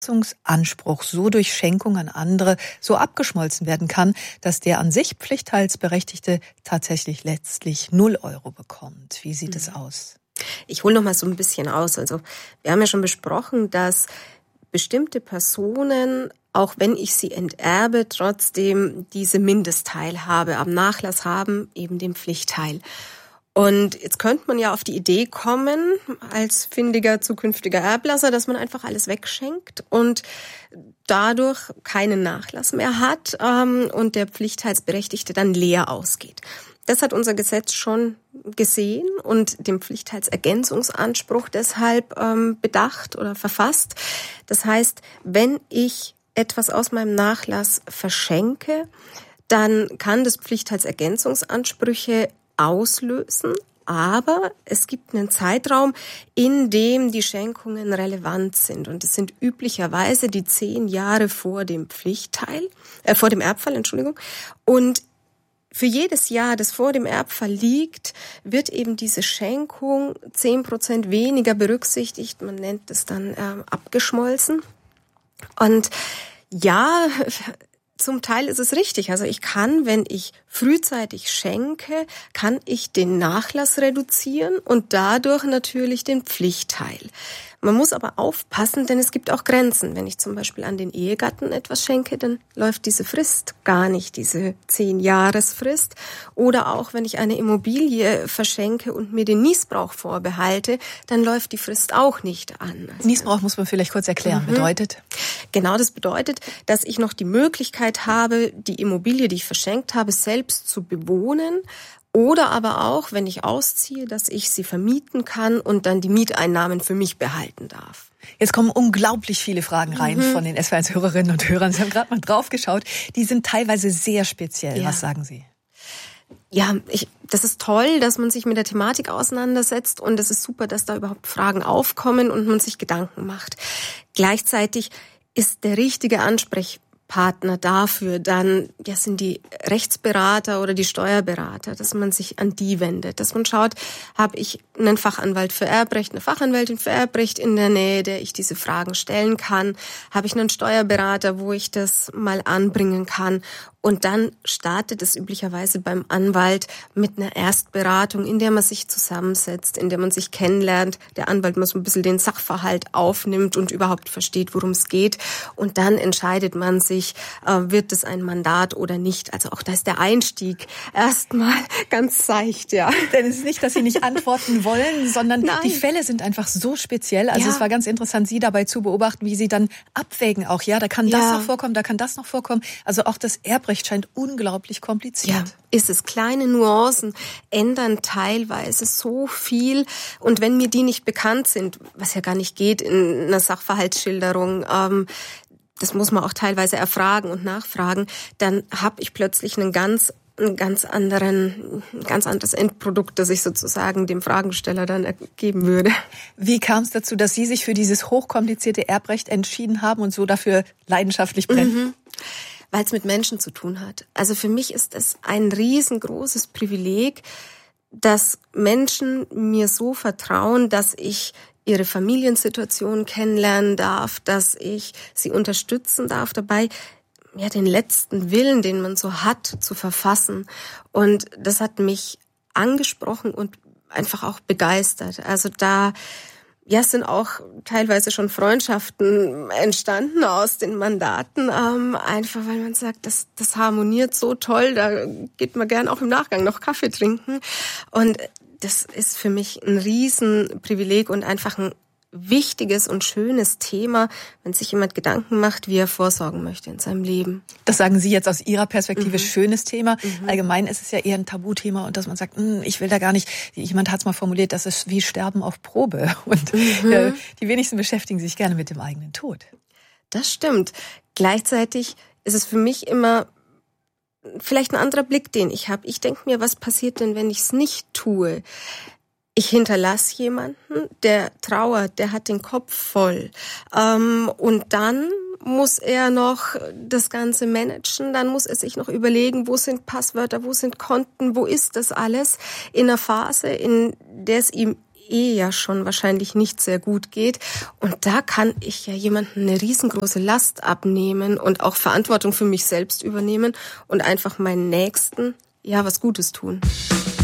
Anspruch so durch Schenkung an andere so abgeschmolzen werden kann, dass der an sich Pflichtteilsberechtigte tatsächlich letztlich 0 Euro bekommt. Wie sieht es aus? Ich hole noch mal so ein bisschen aus. Also wir haben ja schon besprochen, dass bestimmte Personen, auch wenn ich sie enterbe, trotzdem diese Mindestteilhabe am Nachlass haben, eben den Pflichtteil. Und jetzt könnte man ja auf die Idee kommen, als findiger zukünftiger Erblasser, dass man einfach alles wegschenkt und dadurch keinen Nachlass mehr hat und der Pflichtteilsberechtigte dann leer ausgeht. Das hat unser Gesetz schon gesehen und den Pflichtteilsergänzungsanspruch deshalb bedacht oder verfasst. Das heißt, wenn ich etwas aus meinem Nachlass verschenke, dann kann das Pflichtteilsergänzungsansprüche auslösen, aber es gibt einen Zeitraum, in dem die Schenkungen relevant sind und es sind üblicherweise die 10 Jahre vor dem vor dem Erbfall, und für jedes Jahr, das vor dem Erbfall liegt, wird eben diese Schenkung 10% weniger berücksichtigt, man nennt es dann abgeschmolzen. Und ja, zum Teil ist es richtig. Also ich kann, wenn ich frühzeitig schenke, kann ich den Nachlass reduzieren und dadurch natürlich den Pflichtteil. Man muss aber aufpassen, denn es gibt auch Grenzen. Wenn ich zum Beispiel an den Ehegatten etwas schenke, dann läuft diese Frist gar nicht, diese 10-Jahres-Frist. Oder auch, wenn ich eine Immobilie verschenke und mir den Niesbrauch vorbehalte, dann läuft die Frist auch nicht an. Also Niesbrauch muss man vielleicht kurz erklären, bedeutet? Genau, das bedeutet, dass ich noch die Möglichkeit habe, die Immobilie, die ich verschenkt habe, selbst zu bewohnen. Oder aber auch, wenn ich ausziehe, dass ich sie vermieten kann und dann die Mieteinnahmen für mich behalten darf. Jetzt kommen unglaublich viele Fragen rein von den SWR1-Hörerinnen und Hörern. Sie haben gerade mal drauf geschaut. Die sind teilweise sehr speziell. Ja. Was sagen Sie? Ja, das ist toll, dass man sich mit der Thematik auseinandersetzt und es ist super, dass da überhaupt Fragen aufkommen und man sich Gedanken macht. Gleichzeitig ist der richtige Ansprechpartner dafür dann, sind die Rechtsberater oder die Steuerberater, dass man sich an die wendet, dass man schaut, habe ich einen Fachanwalt für Erbrecht, eine Fachanwältin für Erbrecht in der Nähe, der ich diese Fragen stellen kann, habe ich einen Steuerberater, wo ich das mal anbringen kann. Und dann startet es üblicherweise beim Anwalt mit einer Erstberatung, in der man sich zusammensetzt, in der man sich kennenlernt. Der Anwalt mal so ein bisschen den Sachverhalt aufnimmt und überhaupt versteht, worum es geht. Und dann entscheidet man sich, wird es ein Mandat oder nicht. Also auch da ist der Einstieg erstmal ganz seicht, ja. Denn es ist nicht, dass Sie nicht antworten wollen, sondern die Fälle sind einfach so speziell. Also es war ganz interessant, Sie dabei zu beobachten, wie Sie dann abwägen auch. Ja, da kann das noch vorkommen, da kann das noch vorkommen. Also auch das Erbrecht scheint unglaublich kompliziert. Ja, ist es. Kleine Nuancen ändern teilweise so viel. Und wenn mir die nicht bekannt sind, was ja gar nicht geht in einer Sachverhaltsschilderung, das muss man auch teilweise erfragen und nachfragen, dann habe ich plötzlich ein ganz anderes Endprodukt, das ich sozusagen dem Fragesteller dann ergeben würde. Wie kam es dazu, dass Sie sich für dieses hochkomplizierte Erbrecht entschieden haben und so dafür leidenschaftlich brennen? Weil es mit Menschen zu tun hat. Also für mich ist es ein riesengroßes Privileg, dass Menschen mir so vertrauen, dass ich ihre Familiensituation kennenlernen darf, dass ich sie unterstützen darf dabei, den letzten Willen, den man so hat, zu verfassen. Und das hat mich angesprochen und einfach auch begeistert. Also es sind auch teilweise schon Freundschaften entstanden aus den Mandaten, einfach weil man sagt, das harmoniert so toll, da geht man gern auch im Nachgang noch Kaffee trinken. Und das ist für mich ein Riesenprivileg und einfach ein wichtiges und schönes Thema, wenn sich jemand Gedanken macht, wie er vorsorgen möchte in seinem Leben. Das sagen Sie jetzt aus Ihrer Perspektive, schönes Thema. Allgemein ist es ja eher ein Tabuthema und dass man sagt, ich will da gar nicht, jemand hat es mal formuliert, das ist wie Sterben auf Probe. Und die wenigsten beschäftigen sich gerne mit dem eigenen Tod. Das stimmt. Gleichzeitig ist es für mich immer vielleicht ein anderer Blick, den ich habe. Ich denke mir, was passiert denn, wenn ich es nicht tue? Ich hinterlasse jemanden, der trauert, der hat den Kopf voll. Und dann muss er noch das Ganze managen, dann muss er sich noch überlegen, wo sind Passwörter, wo sind Konten, wo ist das alles, in einer Phase, in der es ihm ja schon wahrscheinlich nicht sehr gut geht. Und da kann ich ja jemandem eine riesengroße Last abnehmen und auch Verantwortung für mich selbst übernehmen und einfach meinen Nächsten was Gutes tun.